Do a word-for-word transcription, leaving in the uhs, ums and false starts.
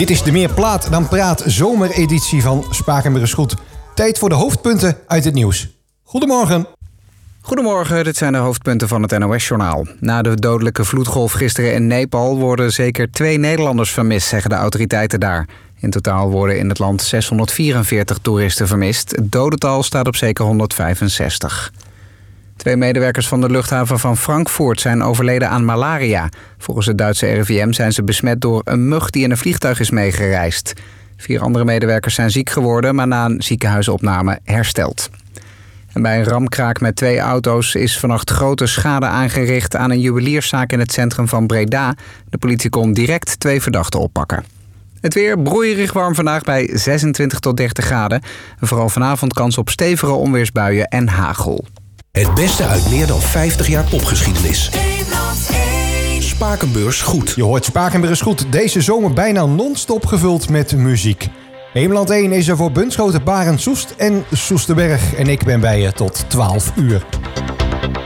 Dit is de Meer Plaat dan Praat zomereditie van Spakenburg is Goed. Tijd voor de hoofdpunten uit het nieuws. Goedemorgen. Goedemorgen, dit zijn de hoofdpunten van het N O S-journaal. Na de dodelijke vloedgolf gisteren in Nepal worden zeker twee Nederlanders vermist, zeggen de autoriteiten daar. In totaal worden in het land zeshonderdvierenveertig toeristen vermist. Het dodental staat op zeker honderdvijfenzestig. Twee medewerkers van de luchthaven van Frankfurt zijn overleden aan malaria. Volgens het Duitse R I V M zijn ze besmet door een mug die in een vliegtuig is meegereisd. Vier andere medewerkers zijn ziek geworden, maar na een ziekenhuisopname hersteld. En bij een ramkraak met twee auto's is vannacht grote schade aangericht aan een juwelierszaak in het centrum van Breda. De politie kon direct twee verdachten oppakken. Het weer broeierig warm vandaag bij zesentwintig tot dertig graden. En vooral vanavond kans op stevige onweersbuien en hagel. Het beste uit meer dan vijftig jaar popgeschiedenis. Spakenburg is Goed. Je hoort Spakenburg is Goed. Deze zomer bijna non-stop gevuld met muziek. Heemland één is er voor Bunschoten, Barend, Soest en Soesterberg. En ik ben bij je tot twaalf uur.